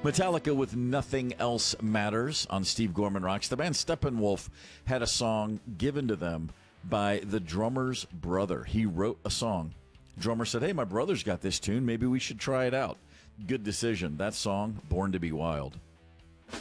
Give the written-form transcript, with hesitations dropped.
Metallica with Nothing Else Matters on Steve Gorman Rocks. The band Steppenwolf had a song given to them by the drummer's brother. He wrote a song. Drummer said, hey, my brother's got this tune. Maybe we should try it out. Good decision. That song, Born to be Wild.